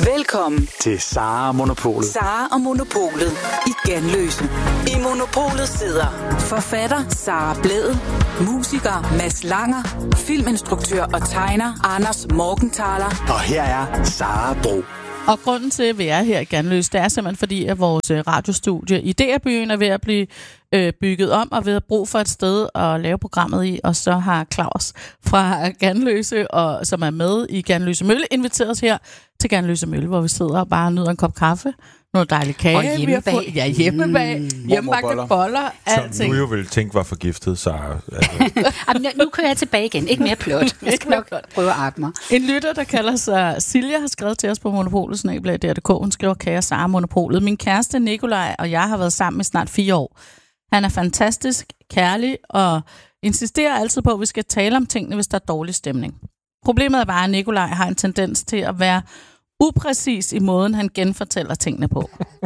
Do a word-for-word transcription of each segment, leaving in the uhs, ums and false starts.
Velkommen til Sara og Monopolet. Sara og Monopolet i Ganløse. I Monopolet sidder forfatter Sara Blædel, musiker Mads Langer, filminstruktør og tegner Anders Morgenthaler. Og her er Sara Bro. Og grunden til, at vi er her i Ganløse, det er simpelthen fordi, at vores radiostudie i D R-byen er ved at blive øh, bygget om, og ved at bruge for et sted at lave programmet i. Og så har Claus fra Ganløse, og, som er med i Ganløse Mølle, inviteret os her til Ganløse Mølle, hvor vi sidder og bare nyder en kop kaffe, noget dejlig kage. Og hjemmebag. Fået, ja, hjemmebag. Mm. Hjemmebagte boller. Alting. Som nu jo ville tænke var forgiftet, så... Altså. Jamen, nu kører jeg tilbage igen. Ikke mere plot. Jeg skal nok prøve at arte mig. En lytter, der kalder sig Silja, har skrevet til os på Monopolet snabel-a D R punktum d k. Hun skriver, kære Sara Monopolet. Min kæreste Nikolaj og jeg har været sammen i snart fire år. Han er fantastisk, kærlig og insisterer altid på, at vi skal tale om tingene, hvis der er dårlig stemning. Problemet er bare, at Nikolaj har en tendens til at være upræcis i måden, han genfortæller tingene på.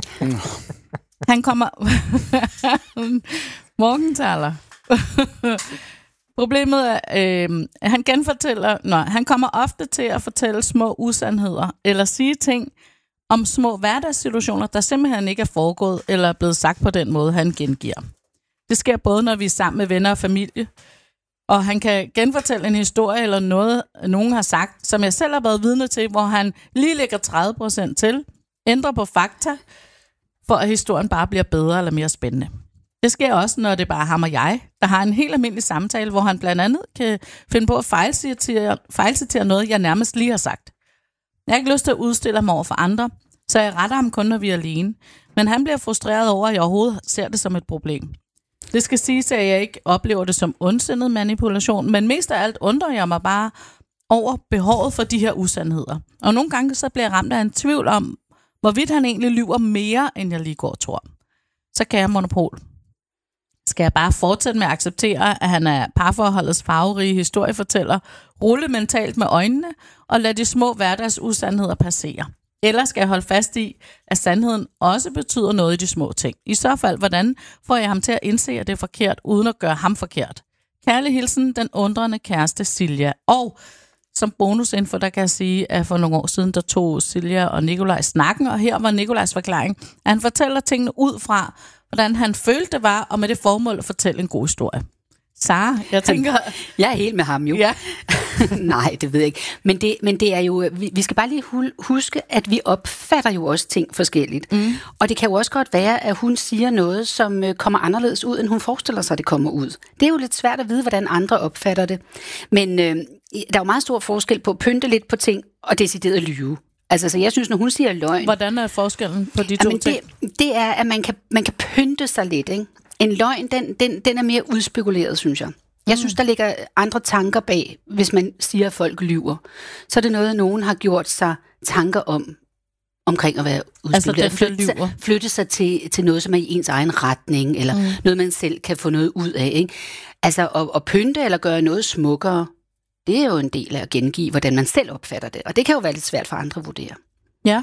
Han kommer... Morgenthaler. Problemet er, øh, han genfortæller... Nå, han kommer ofte til at fortælle små usandheder, eller sige ting om små hverdagssituationer, der simpelthen ikke er foregået, eller er blevet sagt på den måde, han gengiver. Det sker både, når vi er sammen med venner og familie, og han kan genfortælle en historie eller noget, nogen har sagt, som jeg selv har været vidne til, hvor han lige lægger tredive procent til, ændrer på fakta, for at historien bare bliver bedre eller mere spændende. Det sker også, når det er bare ham og jeg, der har en helt almindelig samtale, hvor han blandt andet kan finde på at fejlcitere, fejlcitere noget, jeg nærmest lige har sagt. Jeg har ikke lyst til at udstille ham over for andre, så jeg retter ham kun, når vi er alene. Men han bliver frustreret over, at jeg overhovedet ser det som et problem. Det skal siges, at jeg ikke oplever det som ondsindet manipulation, men mest af alt undrer jeg mig bare over behovet for de her usandheder. Og nogle gange så bliver jeg ramt af en tvivl om, hvorvidt han egentlig lyver mere, end jeg lige går og tror. Så kan jeg monopol. Skal jeg bare fortsætte med at acceptere, at han er parforholdets farverige historiefortæller, rulle mentalt med øjnene og lade de små hverdagsusandheder passere? Eller skal jeg holde fast i, at sandheden også betyder noget i de små ting? I så fald, hvordan får jeg ham til at indse, at det er forkert, uden at gøre ham forkert? Kærlig hilsen, den undrende kæreste Silja. Og som bonusinfo, der kan jeg sige, at for nogle år siden, der tog Silja og Nikolaj snakken, og her var Nikolajs forklaring, at han fortæller tingene ud fra, hvordan han følte det var, og med det formål at fortælle en god historie. Sara, jeg tænker... Han, jeg er helt med ham jo. Ja. Nej, det ved jeg ikke. Men det, men det er jo... Vi, vi skal bare lige huske, at vi opfatter jo også ting forskelligt. Mm. Og det kan jo også godt være, at hun siger noget, som kommer anderledes ud, end hun forestiller sig, det kommer ud. Det er jo lidt svært at vide, hvordan andre opfatter det. Men øh, der er jo meget stor forskel på at pynte lidt på ting, og decideret lyve. Altså, så jeg synes, når hun siger løgn... Hvordan er forskellen på de to jamen, ting? Det, det er, at man kan, man kan pynte sig lidt, ikke? En løgn, den, den, den er mere udspekuleret, synes jeg. Jeg mm. synes, der ligger andre tanker bag, hvis man siger, at folk lyver. Så er det noget, nogen har gjort sig tanker om, omkring at være udspekuleret. Altså, flytte, sig, flytte sig til, til noget, som er i ens egen retning, eller mm. noget, man selv kan få noget ud af, ikke? Altså, at, at pynte eller gøre noget smukkere, det er jo en del af at gengive, hvordan man selv opfatter det. Og det kan jo være lidt svært for andre at vurdere. Ja,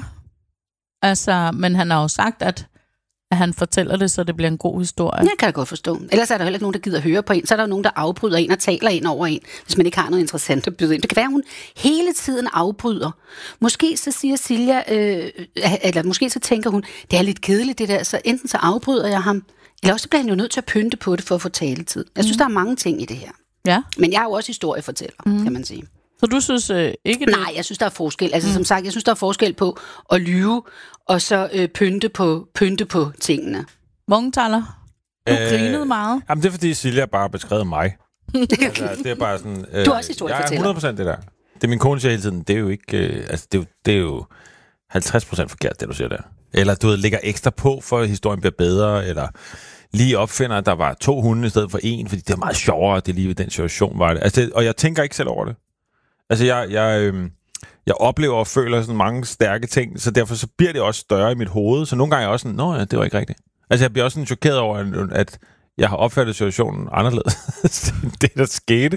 altså, men han har jo sagt, at, at han fortæller det, så det bliver en god historie. Jeg kan da godt forstå. Ellers er der heller ikke nogen, der gider høre på en. Så er der jo nogen, der afbryder en og taler ind over en, hvis man ikke har noget interessant at byde ind. Det kan være, at hun hele tiden afbryder. Måske så siger Silja, øh, eller måske så tænker hun, det er lidt kedeligt det der, så enten så afbryder jeg ham, eller også bliver han jo nødt til at pynte på det for at få taletid. Jeg synes, mm. der er mange ting i det her. Ja. Men jeg er jo også historiefortæller, mm. kan man sige. Så du synes øh, ikke det? Nej, jeg synes, der er forskel. Altså, mm. som sagt, jeg synes, der er forskel på at lyve, og så øh, pynte, på, pynte på tingene. Morgenthaler, du øh, grinede meget. Jamen, det er, fordi Silja bare har beskrevet mig. Altså, det er bare sådan... Øh, du er også historiefortæller. Jeg er hundrede procent det der. Det min kone siger hele tiden, det er jo ikke... Øh, altså, det er jo, det er jo halvtreds procent forkert, det du siger der. Eller du ved, lægger ekstra på, for at historien bliver bedre, eller... lige opfinder, at der var to hunde i stedet for en, fordi det er meget sjovere, at det lige ved den situation var det. Altså, det, og jeg tænker ikke selv over det. Altså, jeg, jeg, øh, jeg oplever og føler sådan mange stærke ting, så derfor så bliver det også større i mit hoved. Så nogle gange er jeg også sådan, nå ja, det var ikke rigtigt. Altså, jeg bliver også sådan chokeret over, at jeg har opfattet situationen anderledes. det, der skete.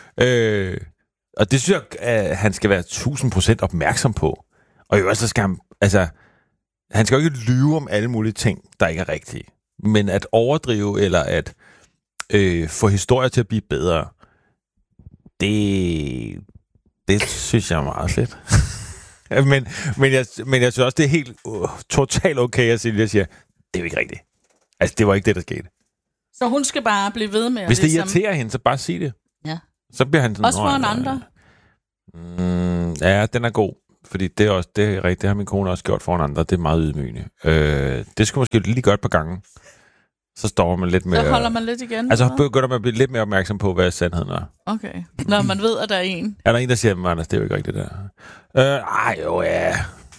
Øh, og det synes jeg, at han skal være tusind procent opmærksom på. Og jo også, så skal han, altså, han skal jo ikke lyve om alle mulige ting, der ikke er rigtige. Men at overdrive, eller at øh, få historier til at blive bedre, det, det synes jeg er meget fedt. men, men, jeg, men jeg synes også, det er helt uh, totalt okay, at Silja siger, det er jo ikke rigtigt. Altså, det var ikke det, der skete. Så hun skal bare blive ved med at... Hvis det ligesom... irriterer hende, så bare sig det. Ja. Så bliver han sådan... Også foran andre. Mm, ja, den er god. Fordi det er også det er rigtigt. Det har min kone også gjort foran andre. Det er meget ydmygende. Øh, det skulle måske lige gøre et par gange. Så står man lidt mere... Så holder man lidt igen? Altså begynder man at blive lidt mere opmærksom på, hvad sandheden er. Okay. Når man ved, at der er en. Er der en, der siger, Anders, det er jo ikke rigtigt der? Øh, ej, jo, ja.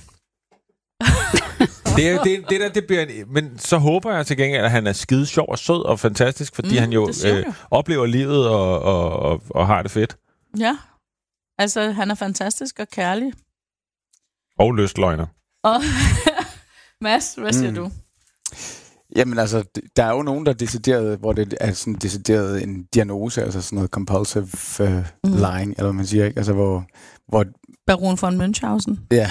det, er, det, det der, det bliver en, men så håber jeg til gengæld, at han er skide sjov og sød og fantastisk, fordi mm, han jo øh, oplever livet og, og, og, og har det fedt. Ja. Altså, han er fantastisk og kærlig. Og lystløgner. Og Mads, hvad siger mm. du? Jamen altså, der er jo nogen, der er decideret, hvor det er sådan decideret en diagnose, altså sådan noget compulsive uh, mm. lying, eller hvad man siger, ikke? Altså hvor... hvor Baron von Münchhausen. Ja.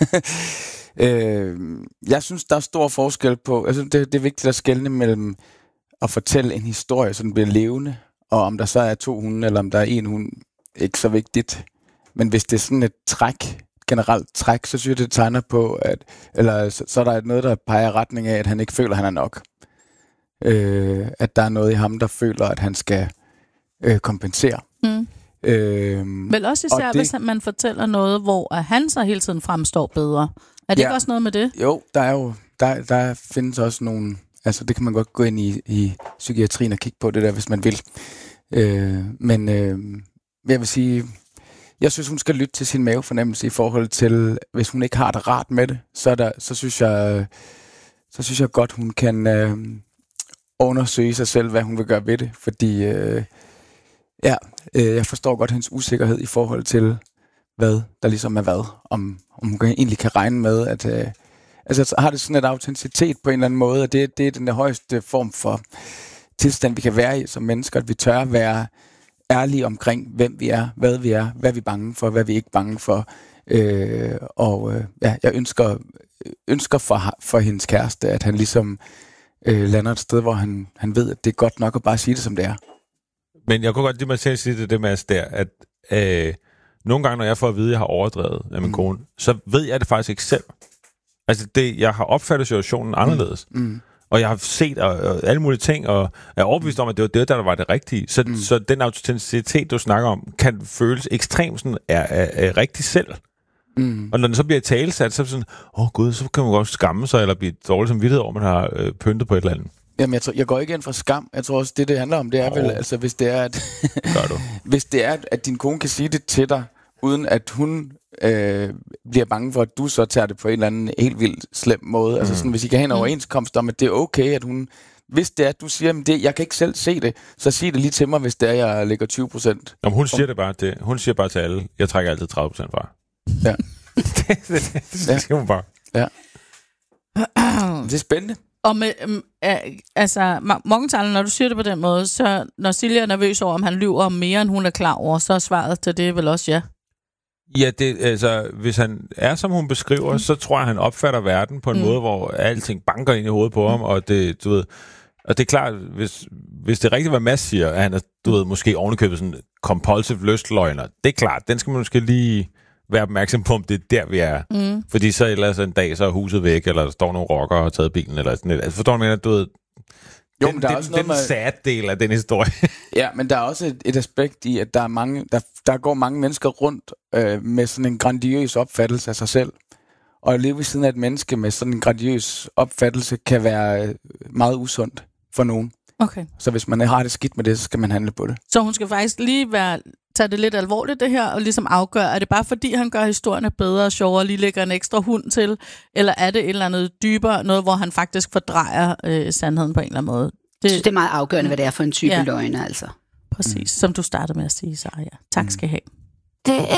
øh, jeg synes, der er stor forskel på... Altså, det, det er vigtigt at skelne mellem at fortælle en historie, så den bliver levende, og om der så er to hunde, eller om der er en hund, ikke så vigtigt. Men hvis det er sådan et træk, generelt træk, så synes jeg, det tegner på, at eller så, så er der noget, der peger i retning af, at han ikke føler, at han er nok. Øh, at der er noget i ham, der føler, at han skal øh, kompensere. Mm. Øh, Vel også især, det, hvis man fortæller noget, hvor han så hele tiden fremstår bedre. Er det ja, ikke også noget med det? Jo, der er jo der, der findes også nogle... Altså, det kan man godt gå ind i, i psykiatrien og kigge på det der, hvis man vil. Øh, men øh, jeg vil sige... Jeg synes, hun skal lytte til sin mavefornemmelse i forhold til, hvis hun ikke har det rart med det, så, er der, så, synes, jeg, så synes jeg godt, hun kan øh, undersøge sig selv, hvad hun vil gøre ved det. Fordi øh, ja, øh, jeg forstår godt hendes usikkerhed i forhold til, hvad der ligesom er hvad. Om, om hun kan, egentlig kan regne med, at øh, altså, har det sådan et autenticitet på en eller anden måde, og det, det er den der højeste form for tilstand, vi kan være i som mennesker, at vi tør være ærlige omkring, hvem vi er, hvad vi er, hvad vi er bange for, hvad vi ikke er bange for. Øh, og øh, ja, jeg ønsker, ønsker for, for hendes kæreste, at han ligesom øh, lander et sted, hvor han, han ved, at det er godt nok at bare sige det, som det er. Men jeg kunne godt lide mig til at sige det, det Mads, der, at øh, nogle gange, når jeg får at vide, at jeg har overdrevet af min mm. kone, så ved jeg det faktisk ikke selv. Altså, det, jeg har opfattet situationen anderledes. Mm. Mm. Og jeg har set og, og alle mulige ting, og er overbevist om, at det var det, der var det rigtige. Så, mm. så den autenticitet, du snakker om, kan føles ekstremt sådan, er, er, er rigtig selv. Mm. Og når den så bliver talesat, så er det sådan, åh oh, gud, så kan man godt skamme sig, eller blive dårlig samvittighed over, at man har øh, pyntet på et eller andet. Jamen, jeg, tror, jeg går ikke ind for skam. Jeg tror også, det, det handler om, det er oh. vel, altså, hvis det er, at, hvis det er, at din kone kan sige det til dig, uden at hun øh, bliver bange for, at du så tager det på en eller anden helt vildt slem måde. Mm. Altså sådan, hvis I kan have en overenskomst om, at det er okay, at hun... Hvis det er, at du siger, at det, jeg kan ikke selv se det, så sig det lige til mig, hvis det er, jeg lægger tyve procent. Jamen, hun siger det bare til, hun siger bare til alle, jeg trækker altid tredive procent fra. Ja. det, det, det, det siger hun bare. Ja. Det er spændende. Og med, um, uh, altså, Morgenthaler, når du siger det på den måde, så når Silja er nervøs over, om han lyver mere, end hun er klar over, så er svaret til det vel også ja. Ja, det, altså, hvis han er, som hun beskriver, mm. så tror jeg, han opfatter verden på en mm. måde, hvor alting banker ind i hovedet på ham, mm. og det, du ved, og det er klart, hvis, hvis det er rigtigt, hvad Mads siger, at han er, du ved, måske ovenikøbet sådan compulsive lystløgner, det er klart, den skal man måske lige være opmærksom på, om det er der, vi er. Mm. Fordi så ellers en dag, så er huset væk, eller der står nogle rockere og har taget bilen, eller sådan noget. Altså, forstår du, mener, du ved, jo, den, men der er den, også noget den med... sad del af den historie. Ja, men der er også et, et aspekt i, at der er mange, der, der går mange mennesker rundt øh, med sådan en grandiøs opfattelse af sig selv. Og at leve ved siden af et menneske med sådan en grandiøs opfattelse kan være meget usundt for nogen. Okay. Så hvis man har det skidt med det, så skal man handle på det. Så hun skal faktisk lige være, tage det lidt alvorligt det her, og ligesom afgøre, er det bare fordi, han gør historierne bedre og sjovere, og lige lægger en ekstra hund til, eller er det et eller andet dybere, noget, hvor han faktisk fordrejer øh, sandheden på en eller anden måde? Det, jeg synes, det er meget afgørende, hvad det er for en type ja. løgne, altså. Præcis, mm. som du startede med at sige, Sarah. Tak skal I have. Det